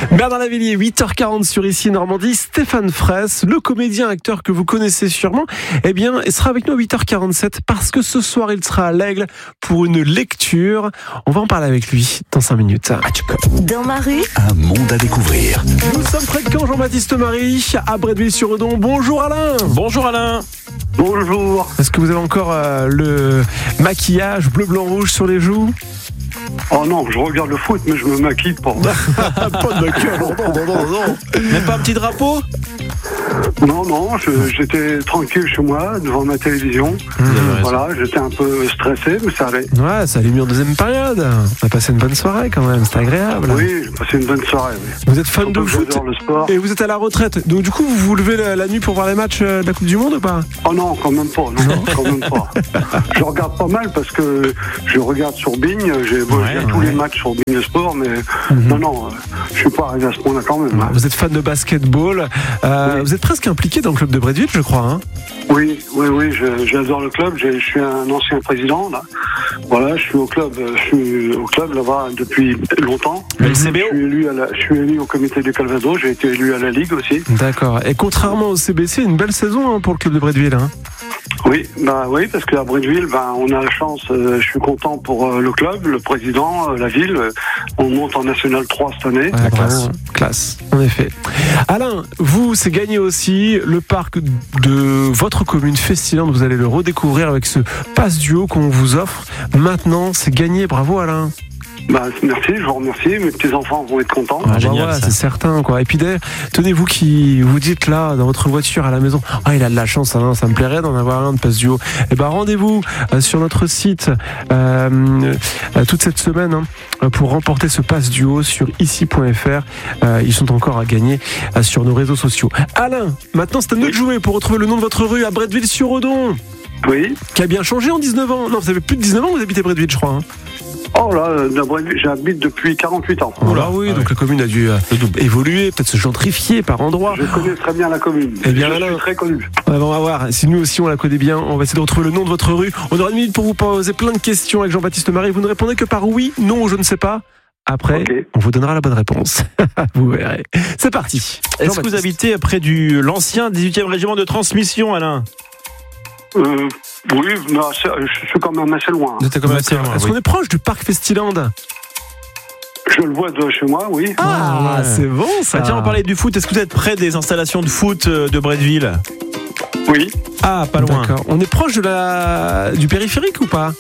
Bernard Lavilliers, 8h40 sur Ici Normandie. Stéphane Fraisse, le comédien acteur que vous connaissez sûrement, il sera avec nous à 8h47 parce que ce soir il sera à l'Aigle pour une lecture. On va en parler avec lui dans 5 minutes. Dans ma rue, Un monde à découvrir. Nous sommes près de Caen, Jean-Baptiste Marie, à Bretteville-sur-Redon. Bonjour Alain. Bonjour Alain. Bonjour. Est-ce que vous avez encore le maquillage bleu, blanc, rouge sur les joues? Oh non, je regarde le foot, mais je me maquille pas. Pas de maquillage, non. Même pas un petit drapeau? Non, j'étais tranquille chez moi, devant ma télévision. Voilà, j'étais un peu stressé, mais ça allait. Ouais, ça allait mieux en deuxième période. On a passé une bonne soirée quand même, c'était agréable. Oui, j'ai passé une bonne soirée. Oui. Vous êtes fan de foot j'adore le sport. et vous êtes à la retraite. Donc du coup, vous vous levez la nuit pour voir les matchs de la Coupe du Monde ou pas? Oh non, quand même pas. Non, quand même pas. Je regarde pas mal parce que je regarde sur Bing. J'ai tous les matchs sur Bing Sport, mais non, je suis pas arrivé à ce point-là quand même. Vous êtes fan de basketball. Oui. Vous êtes presque impliqué dans le club de Bretteville, je crois. Hein? Oui, j'adore le club. Je suis un ancien président. Là. Voilà, je suis au club là-bas depuis longtemps. Le CBO. Je suis élu au comité du Calvados. J'ai été élu à la Ligue aussi. D'accord. Et contrairement au CBC, une belle saison pour le club de Bretteville. Hein? Oui, parce qu'à Bretteville, on a la chance. Je suis content pour le club, le président, la ville. On monte en National 3 cette année. Ouais, classe, en effet. Alain, vous, c'est gagné aussi le parc de votre commune Festillande. Vous allez le redécouvrir avec ce pass duo qu'on vous offre. Maintenant, c'est gagné. Bravo Alain. Merci, je vous remercie. Mes petits-enfants vont être contents. Génial, c'est certain, quoi. Et puis d'ailleurs, tenez-vous qui vous dites là, dans votre voiture à la maison, il a de la chance, Alain, ça me plairait d'en avoir un de pass duo. Rendez-vous sur notre site toute cette semaine pour remporter ce pass duo sur ici.fr. Ils sont encore à gagner sur nos réseaux sociaux. Alain, maintenant c'est à nous de jouer pour retrouver le nom de votre rue à Bretteville-sur-Redon. Oui. Qui a bien changé en 19 ans. Non, vous avez plus de 19 ans que vous habitez Bretteville, je crois. Hein. Oh là, j'habite depuis 48 ans. Oui, donc la commune a dû évoluer, peut-être se gentrifier par endroits. Je connais très bien la commune. Eh bien, je suis très connu. On va voir, si nous aussi on la connaît bien, on va essayer de retrouver le nom de votre rue. On aura une minute pour vous poser plein de questions avec Jean-Baptiste Marie. Vous ne répondez que par oui, non ou je ne sais pas. Après, on vous donnera la bonne réponse. Vous verrez. C'est parti. Est-ce que vous habitez près de l'ancien 18e régiment de transmission, Alain? Oui, mais je suis quand même assez loin. Est-ce qu'on est proche du parc Festillande? Je le vois de chez moi, oui. C'est bon ça. Tiens, on parlait du foot. Est-ce que vous êtes près des installations de foot de Bretteville? Oui. Pas loin. D'accord. On est proche du périphérique ou pas?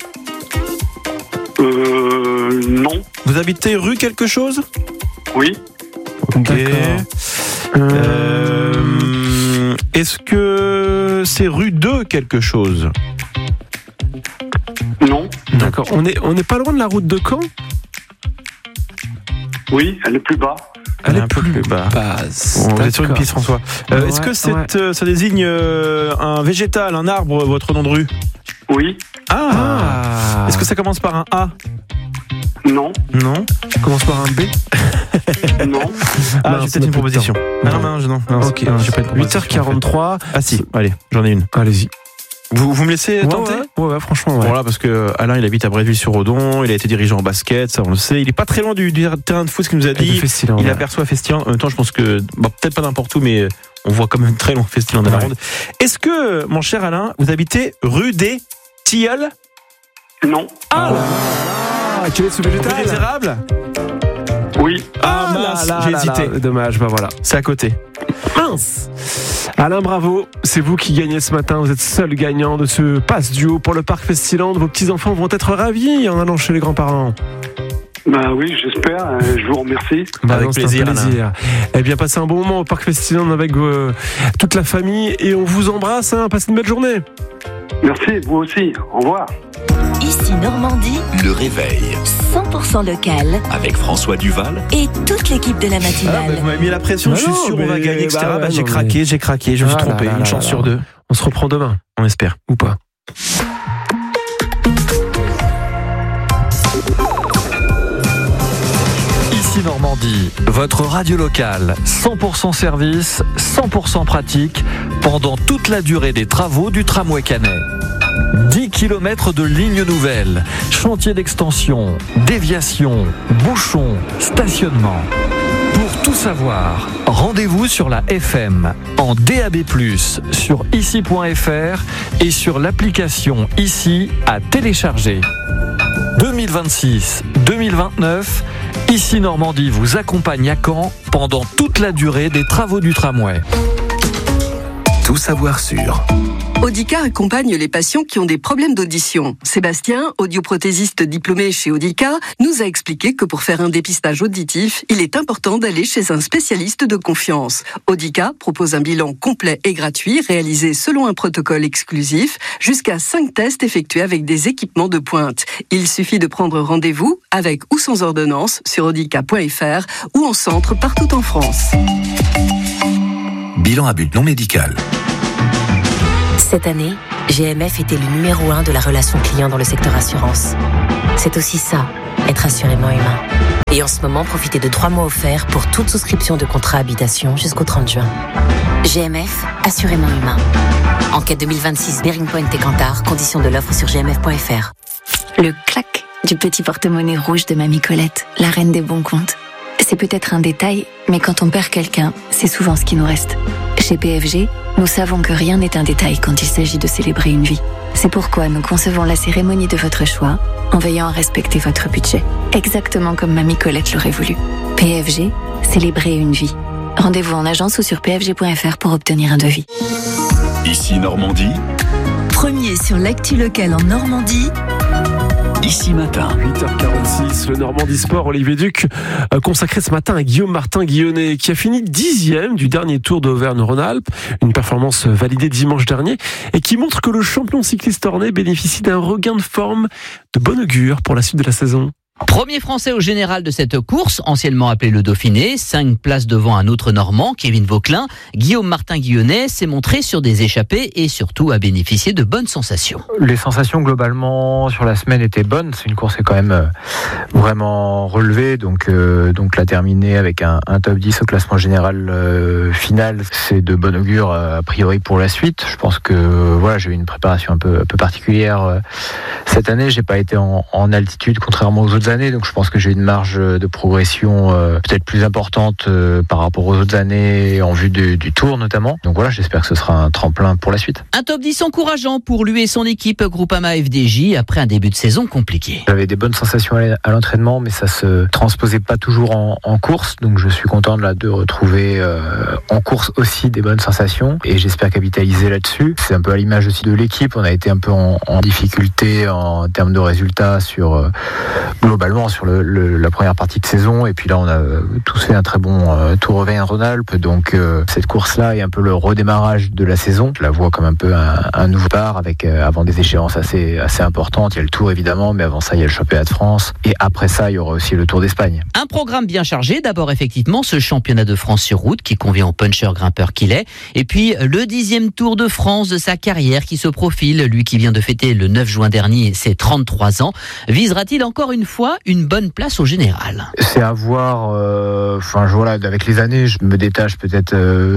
Non. Vous habitez rue quelque chose? Oui. D'accord. Est-ce que c'est rue de quelque chose? Non. D'accord. On est pas loin de la route de Caen? Oui, elle est plus bas. Elle est peu plus bas. On est sur une piste, François. Est-ce que ça désigne un végétal, un arbre, votre nom de rue? Oui. Est-ce que ça commence par un A? Non. Ça commence par un B? Non. J'ai peut-être une proposition. Non. Ok. J'ai pas de proposition. 8h43. Ah si, allez, j'en ai une. Allez-y. Vous me laissez tenter? Ouais, franchement. Ouais. Voilà, parce que Alain, il habite à Bretteville-sur-Redon, il a été dirigeant en basket, ça on le sait. Il est pas très loin du terrain de foot, ce qu'il nous a dit. Il aperçoit Festillande. En même temps, je pense que, peut-être pas n'importe où, mais on voit quand même très loin Festillande à la ronde. Est-ce que, mon cher Alain, vous habitez rue des Tilleuls? Non. Quel est ce végétal? Rue des Érables? Oui. Mince, j'ai hésité. Dommage, voilà. C'est à côté. Mince. Alain, bravo, c'est vous qui gagnez ce matin. Vous êtes seul gagnant de ce pass duo pour le parc Festillande. Vos petits-enfants vont être ravis en allant chez les grands-parents. Oui, j'espère. Je vous remercie. Avec plaisir. Eh bien, passez un bon moment au parc Festillande avec toute la famille et on vous embrasse. Passez une belle journée. Merci, vous aussi. Au revoir. Ici Normandie, Le réveil 100% local avec François Duval et toute l'équipe de la matinale. Vous m'avez mis la pression, je suis sûr on va gagner, etc. J'ai craqué, je me suis trompé. Une chance sur deux. On se reprend demain. On espère. Ou pas. Ici Normandie, votre radio locale, 100% service, 100% pratique, pendant toute la durée des travaux du tramway Canet. 10 km de lignes nouvelles, chantier d'extension, déviation, bouchons, stationnement. Pour Tout savoir. Rendez-vous sur la FM, en DAB+, sur ici.fr et sur l'application Ici à télécharger. 2026-2029, Ici Normandie vous accompagne à Caen pendant toute la durée des travaux du tramway. Tout savoir sur Audica accompagne les patients qui ont des problèmes d'audition. Sébastien, audioprothésiste diplômé chez Audica, nous a expliqué que pour faire un dépistage auditif, il est important d'aller chez un spécialiste de confiance. Audica propose un bilan complet et gratuit réalisé selon un protocole exclusif, jusqu'à 5 tests effectués avec des équipements de pointe. Il suffit de prendre rendez-vous avec ou sans ordonnance sur audica.fr ou en centre partout en France. Bilan à but non médical. Cette année, GMF était le numéro 1 de la relation client dans le secteur assurance. C'est aussi ça, être assurément humain. Et en ce moment, profitez de 3 mois offerts pour toute souscription de contrat habitation jusqu'au 30 juin. GMF, assurément humain. Enquête 2026 Bearing Point et Cantar, conditions de l'offre sur gmf.fr. Le clac du petit porte-monnaie rouge de Mamie Colette, la reine des bons comptes. C'est peut-être un détail, mais quand on perd quelqu'un, c'est souvent ce qui nous reste. Chez PFG, nous savons que rien n'est un détail quand il s'agit de célébrer une vie. C'est pourquoi nous concevons la cérémonie de votre choix en veillant à respecter votre budget. Exactement comme Mamie Colette l'aurait voulu. PFG, célébrer une vie. Rendez-vous en agence ou sur pfg.fr pour obtenir un devis. Ici Normandie. Premier sur l'actu locale en Normandie. Ici matin. 8h46, le Normandie Sport, Olivier Duc, consacré ce matin à Guillaume Martin-Guillonnet, qui a fini 10e du dernier Tour d'Auvergne-Rhône-Alpes, une performance validée dimanche dernier, et qui montre que le champion cycliste ornais bénéficie d'un regain de forme de bon augure pour la suite de la saison. Premier Français au général de cette course, anciennement appelé le Dauphiné, 5 places devant un autre Normand, Kevin Vauquelin. Guillaume Martin-Guillonnet s'est montré sur des échappées et surtout a bénéficié de bonnes sensations. Les sensations globalement sur la semaine étaient bonnes. C'est une course qui est quand même vraiment relevée, donc la terminer avec un top 10 au classement général final, c'est de bon augure a priori pour la suite. Je pense que voilà, j'ai eu une préparation un peu particulière cette année. J'ai pas été en altitude contrairement aux autres années, donc je pense que j'ai une marge de progression peut-être plus importante par rapport aux autres années en vue du Tour notamment. Donc voilà, j'espère que ce sera un tremplin pour la suite. Un top 10 encourageant pour lui et son équipe Groupama FDJ après un début de saison compliqué. J'avais des bonnes sensations à l'entraînement, mais ça se transposait pas toujours en course, donc je suis content de retrouver en course aussi des bonnes sensations et j'espère capitaliser là-dessus. C'est un peu à l'image aussi de l'équipe, on a été un peu en difficulté en termes de résultats globalement sur la première partie de saison, et puis là on a tous fait un très bon Tour Auvergne-Rhône-Alpes, donc cette course-là est un peu le redémarrage de la saison. Je la vois comme un peu un nouveau départ avec avant des échéances assez importantes. Il y a le Tour évidemment, mais avant ça il y a le Championnat de France, et après ça il y aura aussi le Tour d'Espagne. Un programme bien chargé, d'abord effectivement ce championnat de France sur route qui convient au puncher grimpeur qu'il est, et puis le 10e Tour de France de sa carrière qui se profile, lui qui vient de fêter le 9 juin dernier ses 33 ans. Visera-t-il encore une fois une bonne place au général? C'est à voir. Voilà, avec les années, je me détache peut-être.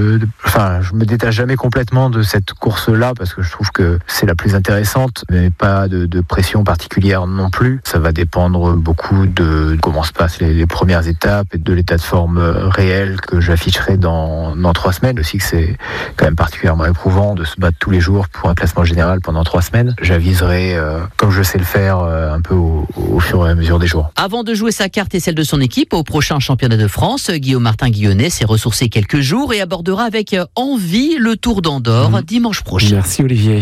Je me détache jamais complètement de cette course-là parce que je trouve que c'est la plus intéressante, mais pas de pression particulière non plus. Ça va dépendre beaucoup de comment se passent les premières étapes et de l'état de forme réel que j'afficherai dans 3 semaines. Aussi que c'est quand même particulièrement éprouvant de se battre tous les jours pour un classement général pendant 3 semaines. J'aviserai, comme je sais le faire, un peu au fur et à mesure des jours. Avant de jouer sa carte et celle de son équipe au prochain championnat de France, Guillaume Martin-Guillonnet s'est ressourcé quelques jours et abordera avec envie le Tour d'Andorre dimanche prochain. Merci Olivier.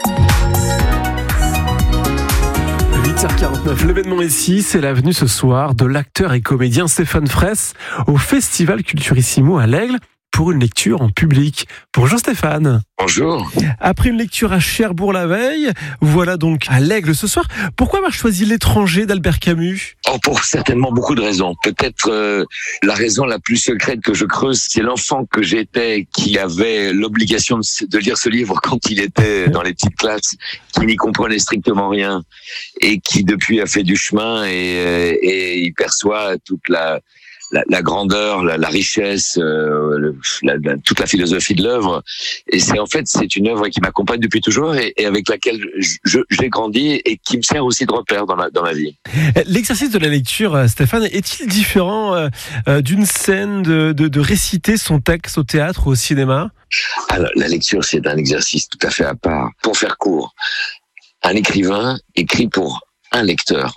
8h49, l'événement ici, c'est la venue ce soir de l'acteur et comédien Stéphane Fraisse au Festival Culturissimo à l'Aigle pour une lecture en public. Bonjour Stéphane. Bonjour. Après une lecture à Cherbourg la veille, voilà donc à l'Aigle ce soir. Pourquoi avoir choisi L'étranger d'Albert Camus ? Pour certainement beaucoup de raisons. Peut-être la raison la plus secrète que je creuse, c'est l'enfant que j'étais qui avait l'obligation de lire ce livre quand il était dans les petites classes, qui n'y comprenait strictement rien et qui depuis a fait du chemin et il perçoit toute la la grandeur, la richesse, toute la philosophie de l'œuvre. Et c'est une œuvre qui m'accompagne depuis toujours et avec laquelle j'ai grandi et qui me sert aussi de repère dans ma vie. L'exercice de la lecture, Stéphane, est-il différent d'une scène de réciter son texte au théâtre ou au cinéma ? Alors, la lecture, c'est un exercice tout à fait à part. Pour faire court, un écrivain écrit pour un lecteur.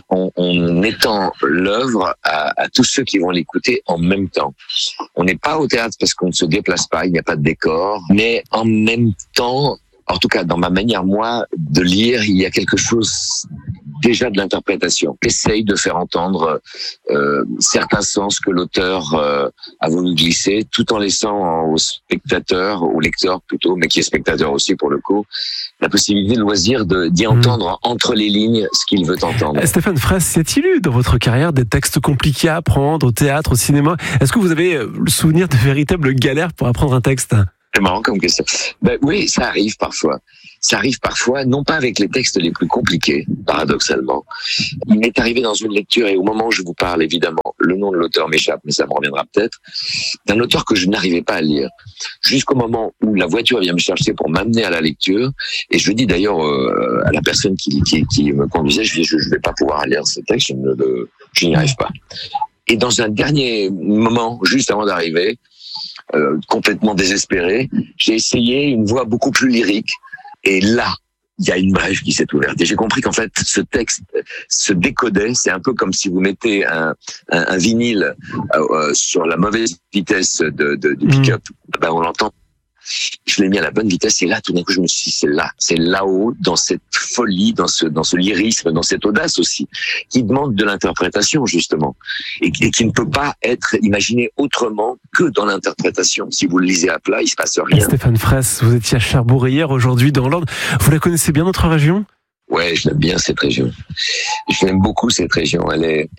On étend l'œuvre à tous ceux qui vont l'écouter en même temps. On n'est pas au théâtre parce qu'on ne se déplace pas, il n'y a pas de décor, mais en même temps, en tout cas dans ma manière, moi, de lire, il y a quelque chose déjà de l'interprétation. J'essaye de faire entendre certains sens que l'auteur a voulu glisser, tout en laissant au spectateur, au lecteur plutôt, mais qui est spectateur aussi pour le coup, la possibilité, le loisir d'y entendre entre les lignes ce qu'il veut entendre. Stéphane Fraisse, y a-t-il eu dans votre carrière des textes compliqués à apprendre au théâtre, au cinéma ? Est-ce que vous avez le souvenir de véritables galères pour apprendre un texte ? C'est marrant comme question. Oui, ça arrive parfois. Ça arrive parfois, non pas avec les textes les plus compliqués, paradoxalement. Il m'est arrivé dans une lecture, et au moment où je vous parle, évidemment, le nom de l'auteur m'échappe, mais ça me reviendra peut-être, d'un auteur que je n'arrivais pas à lire. Jusqu'au moment où la voiture vient me chercher pour m'amener à la lecture, et je dis d'ailleurs à la personne qui me conduisait, je dis, je vais pas pouvoir lire ce texte, je n'y arrive pas. Et dans un dernier moment, juste avant d'arriver, complètement désespéré, j'ai essayé une voix beaucoup plus lyrique. Et là, il y a une brèche qui s'est ouverte. Et j'ai compris qu'en fait, ce texte se décodait. C'est un peu comme si vous mettez un vinyle sur la mauvaise vitesse du pick-up. On l'entend. Je l'ai mis à la bonne vitesse et là, tout d'un coup, je me suis dit, c'est là-haut, dans cette folie, dans ce lyrisme, dans cette audace aussi, qui demande de l'interprétation, justement, et qui ne peut pas être imaginé autrement que dans l'interprétation. Si vous le lisez à plat, il se passe rien. Stéphane Fraisse, vous étiez à Cherbourg hier, aujourd'hui dans l'Orne. Vous la connaissez bien, notre région ? Ouais, je l'aime bien, cette région. Je l'aime beaucoup, cette région. Elle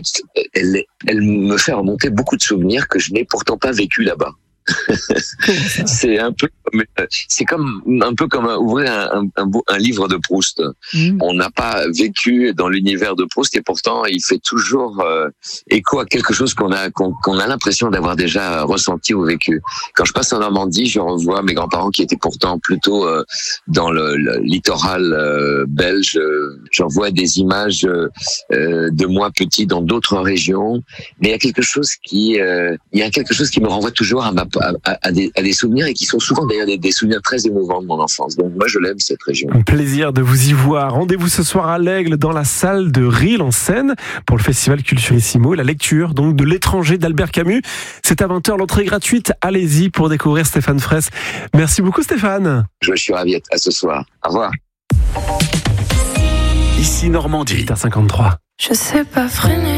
me fait remonter beaucoup de souvenirs que je n'ai pourtant pas vécu là-bas. C'est un peu comme ouvrir un livre de Proust. On n'a pas vécu dans l'univers de Proust et pourtant il fait toujours écho à quelque chose qu'on a l'impression d'avoir déjà ressenti ou vécu. Quand je passe en Normandie, je revois mes grands-parents qui étaient pourtant plutôt dans le littoral belge. J'en vois des images de moi petit dans d'autres régions, mais il y a quelque chose qui me renvoie toujours à des souvenirs et qui sont souvent d'ailleurs des souvenirs très émouvants de mon enfance. Donc moi je l'aime, cette région. Un plaisir de vous y voir. Rendez-vous ce soir à l'Aigle dans la salle de Risle en Seine pour le festival Culturissimo. La lecture donc de L'étranger d'Albert Camus. C'est à 20h, l'entrée gratuite. Allez-y pour découvrir Stéphane Fraisse. Merci beaucoup Stéphane. Je suis ravi à ce soir. Au revoir. Ici Normandie. 8h53. Je sais pas freiner.